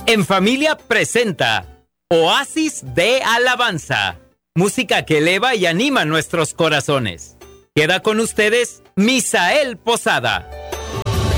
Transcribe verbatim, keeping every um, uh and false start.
En Familia presenta Oasis de Alabanza, música que eleva y anima nuestros corazones. Queda con ustedes Misael Posada.